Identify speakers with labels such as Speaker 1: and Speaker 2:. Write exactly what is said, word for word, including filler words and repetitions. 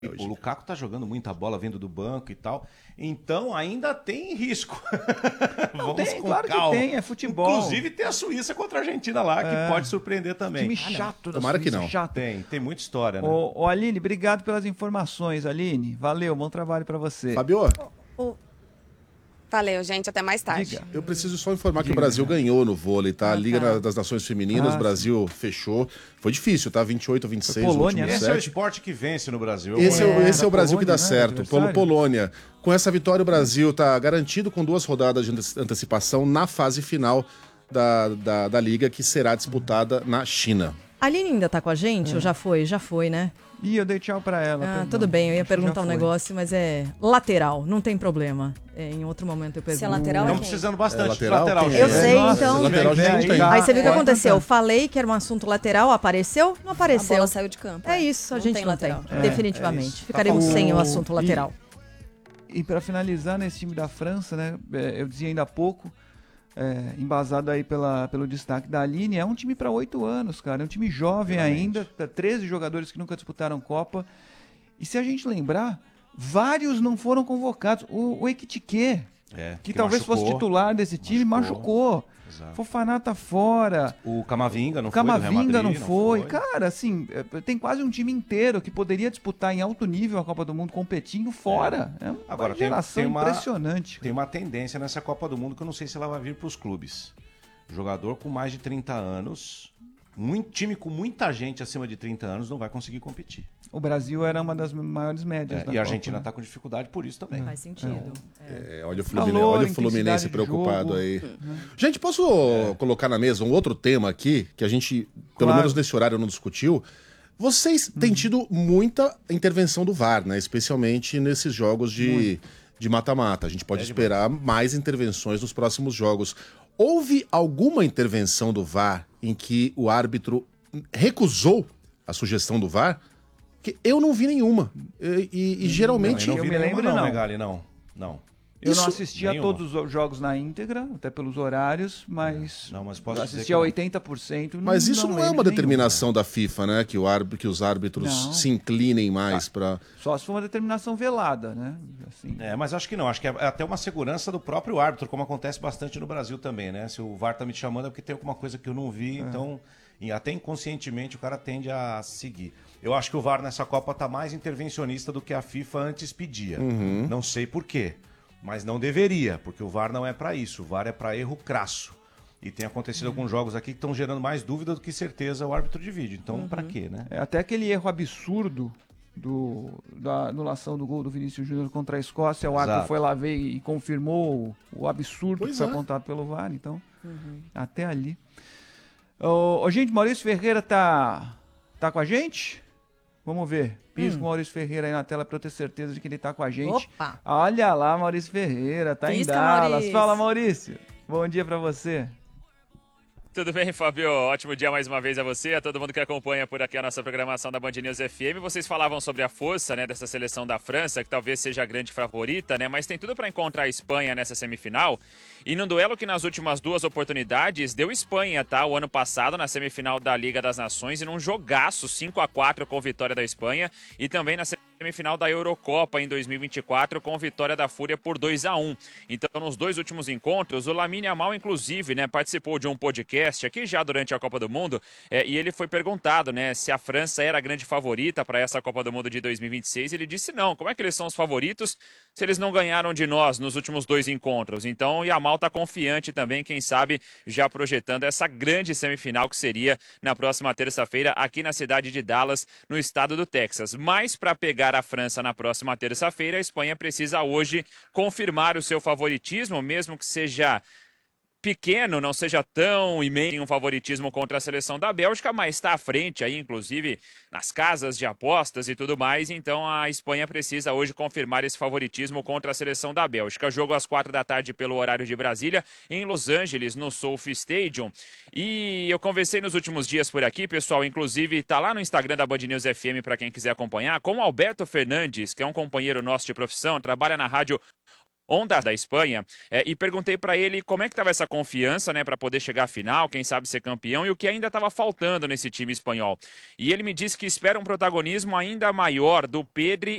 Speaker 1: O Lukaku tá jogando muita bola vindo do banco e tal. Então ainda tem risco.
Speaker 2: Não,
Speaker 1: Vamos
Speaker 2: tem,
Speaker 1: com
Speaker 2: claro
Speaker 1: calma.
Speaker 2: que tem, é futebol.
Speaker 1: Inclusive tem a Suíça contra a Argentina lá, que
Speaker 2: É.
Speaker 1: pode surpreender também.
Speaker 2: Time chato da
Speaker 3: Tomara que
Speaker 2: Suíça,
Speaker 3: não.
Speaker 2: chato.
Speaker 1: Tem, tem muita história, né?
Speaker 2: Ô, ô, Aline, obrigado pelas informações, Aline. Valeu, bom trabalho pra você.
Speaker 3: Fabio,
Speaker 4: O- Valeu, gente. Até mais tarde.
Speaker 2: Diga.
Speaker 3: eu preciso só informar que
Speaker 2: Diga,
Speaker 3: o Brasil
Speaker 2: Renato.
Speaker 3: ganhou no vôlei, tá? A
Speaker 4: Ah,
Speaker 3: Liga
Speaker 4: tá.
Speaker 3: na- das Nações Femininas,
Speaker 2: Ah,
Speaker 3: o Brasil fechou. Foi difícil, tá? vinte e oito a vinte e seis
Speaker 2: Foi
Speaker 3: no
Speaker 2: Polônia,
Speaker 3: último
Speaker 2: né?
Speaker 1: Esse é o
Speaker 3: set.
Speaker 1: esporte que vence no Brasil. Eu
Speaker 3: Esse é, o-
Speaker 2: É,
Speaker 3: esse é o
Speaker 2: da
Speaker 3: Brasil que dá
Speaker 2: Polônia, né?
Speaker 3: certo. Polo
Speaker 2: Adversário.
Speaker 3: Polônia. Com essa vitória, o Brasil está garantido com duas rodadas de ante- antecipação na fase final da, da, da Liga, que será disputada na China.
Speaker 5: A Aline ainda tá com a gente? Ou já foi? Já foi, né?
Speaker 2: Ih, eu dei tchau pra ela.
Speaker 5: Ah,
Speaker 2: perdão.
Speaker 5: tudo bem, eu ia
Speaker 2: Acho que já
Speaker 5: perguntar um
Speaker 2: foi.
Speaker 5: negócio, mas é lateral, não tem problema. É, em outro momento eu pergunto.
Speaker 4: Se é lateral, é
Speaker 1: Estamos
Speaker 4: quem?
Speaker 1: precisando bastante
Speaker 3: É, lateral,
Speaker 1: de lateral.
Speaker 3: quem
Speaker 5: Eu
Speaker 3: é?
Speaker 5: sei,
Speaker 2: Nossa,
Speaker 5: então.
Speaker 3: lateral a gente não tem.
Speaker 5: Aí você viu o que
Speaker 2: Pode
Speaker 5: aconteceu? Eu
Speaker 2: cantar.
Speaker 5: falei que era um assunto lateral, apareceu? Não
Speaker 4: A
Speaker 5: apareceu.
Speaker 4: bola saiu de campo.
Speaker 5: É isso, a
Speaker 4: Não
Speaker 5: gente
Speaker 4: tem
Speaker 5: não
Speaker 4: lateral.
Speaker 5: tem.
Speaker 2: É,
Speaker 5: Definitivamente.
Speaker 1: é isso.
Speaker 5: Ficaremos
Speaker 2: Tá
Speaker 5: sem o
Speaker 2: falando-
Speaker 5: assunto lateral.
Speaker 2: E para finalizar, nesse time da França, né, é, eu dizia ainda há pouco, é, embasado aí pela, pelo destaque da Aline, é um time para oito anos, cara. É um time jovem
Speaker 1: Realmente.
Speaker 2: ainda, tá, treze jogadores que nunca disputaram Copa. E se a gente lembrar, vários não foram convocados. O, o Ekitike,
Speaker 1: É,
Speaker 2: que, talvez fosse
Speaker 1: machucou.
Speaker 2: titular desse time,
Speaker 1: Machucou.
Speaker 2: machucou.
Speaker 1: Exato.
Speaker 2: Fofaná tá fora.
Speaker 1: O Camavinga não
Speaker 2: O
Speaker 1: foi do Real
Speaker 2: Camavinga
Speaker 1: Madrid,
Speaker 2: não foi. Cara, assim, é, tem quase um time inteiro que poderia disputar em alto nível a Copa do Mundo competindo fora. É, uma
Speaker 1: Agora, tem-
Speaker 2: geração
Speaker 1: tem uma-
Speaker 2: impressionante.
Speaker 1: Tem uma tendência nessa Copa do Mundo que eu não sei se ela vai vir para os clubes. Jogador com mais de trinta anos, muito, time com muita gente acima de trinta anos não vai conseguir competir.
Speaker 2: O Brasil era uma das maiores médias
Speaker 1: É,
Speaker 2: da
Speaker 1: e a
Speaker 2: Copa,
Speaker 1: Argentina
Speaker 2: né?
Speaker 1: está com dificuldade por isso também.
Speaker 5: Faz sentido.
Speaker 3: É, olha o
Speaker 2: Calor,
Speaker 3: Fluminense, olha o
Speaker 2: intensidade
Speaker 3: Fluminense
Speaker 2: de
Speaker 3: preocupado
Speaker 2: jogo.
Speaker 3: aí. Gente, posso colocar na mesa um outro tema aqui, que a gente, pelo
Speaker 2: Claro.
Speaker 3: menos nesse horário, não discutiu? Vocês têm tido muita intervenção do V A R, né? Especialmente nesses jogos de de mata-mata. A gente pode esperar mais intervenções nos próximos jogos. Houve alguma intervenção do V A R em que o árbitro recusou a sugestão do V A R? Que eu não vi nenhuma. E, e- e geralmente.
Speaker 1: Não, eu não
Speaker 2: eu
Speaker 1: vi
Speaker 2: me
Speaker 1: nenhuma
Speaker 2: lembro,
Speaker 1: não,
Speaker 2: não.
Speaker 1: Megali, não. Não.
Speaker 2: Eu
Speaker 3: Isso-
Speaker 2: não assisti a
Speaker 1: nenhuma.
Speaker 2: todos os jogos na íntegra, até pelos horários, mas
Speaker 1: Não, mas posso
Speaker 2: eu
Speaker 1: dizer
Speaker 2: assisti
Speaker 1: que
Speaker 2: a
Speaker 1: não.
Speaker 2: oitenta por cento.
Speaker 3: Mas isso não, é
Speaker 2: lembro
Speaker 3: uma
Speaker 2: de
Speaker 3: determinação da FIFA, né? Que, o árbitro, que os árbitros
Speaker 2: Não.
Speaker 3: se inclinem mais para.
Speaker 2: nenhuma. Só se for uma determinação velada, né? Assim,
Speaker 1: É, mas acho que não. Acho que é até uma segurança do próprio árbitro, como acontece bastante no Brasil também, né? Se o V A R tá me chamando é porque tem alguma coisa que eu não vi, então e até inconscientemente o cara tende a seguir. Eu acho que o V A R nessa Copa tá mais intervencionista do que a FIFA antes pedia. Não sei por quê, mas não deveria, porque o V A R não é para isso. O V A R é para erro crasso. E tem acontecido alguns jogos aqui que estão gerando mais dúvida do que certeza o árbitro de vídeo. Então, pra quê, né?
Speaker 2: É, até aquele erro absurdo do, da anulação do gol do Vinícius Júnior contra a Escócia, o árbitro
Speaker 1: Exato.
Speaker 2: foi lá ver e confirmou o, o absurdo
Speaker 3: Pois
Speaker 2: que foi
Speaker 3: é.
Speaker 2: apontado pelo V A R, então, até ali. Ô, ô, gente, Maurício Ferreira tá, tá com a gente? Vamos ver. Pisca o Maurício Ferreira aí na tela pra eu ter certeza de que ele tá com a gente.
Speaker 5: Opa!
Speaker 2: Olha lá, Maurício Ferreira, tá
Speaker 4: Pisca,
Speaker 2: em Dallas.
Speaker 4: Maurício.
Speaker 2: Fala, Maurício. Bom dia pra você.
Speaker 6: Tudo bem, Fabio? Ótimo dia mais uma vez a você, a todo mundo que acompanha por aqui a nossa programação da Band News F M. Vocês falavam sobre a força, né, dessa seleção da França, que talvez seja a grande favorita, né, mas tem tudo para encontrar a Espanha nessa semifinal. E num duelo que nas últimas duas oportunidades deu Espanha, tá? O ano passado na semifinal da Liga das Nações e num jogaço cinco a quatro com vitória da Espanha e também na semifinal da Eurocopa em dois mil e vinte e quatro com vitória da Fúria por dois a um. Então, nos dois últimos encontros, o Lamine Yamal, inclusive, né, participou de um podcast aqui já durante a Copa do Mundo é, e ele foi perguntado, né, se a França era a grande favorita para essa Copa do Mundo de dois mil e vinte e seis. Ele disse não. Como é que eles são os favoritos se eles não ganharam de nós nos últimos dois encontros? Então, o Yamal está confiante também, quem sabe, já projetando essa grande semifinal que seria na próxima terça-feira aqui na cidade de Dallas, no estado do Texas. Mas para pegar a França na próxima terça-feira, a Espanha precisa hoje confirmar o seu favoritismo, mesmo que seja pequeno, não seja tão imenso um favoritismo contra a seleção da Bélgica, mas está à frente aí, inclusive, nas casas de apostas e tudo mais. Então a Espanha precisa hoje confirmar esse favoritismo contra a seleção da Bélgica. Jogo às quatro da tarde pelo horário de Brasília, em Los Angeles, no SoFi Stadium. E eu conversei nos últimos dias por aqui, pessoal, inclusive está lá no Instagram da Band News F M para quem quiser acompanhar, com o Alberto Fernandes, que é um companheiro nosso de profissão, trabalha na rádio Onda da Espanha, é, e perguntei para ele como é que estava essa confiança, né, para poder chegar à final, quem sabe ser campeão, e o que ainda estava faltando nesse time espanhol. E ele me disse que espera um protagonismo ainda maior do Pedri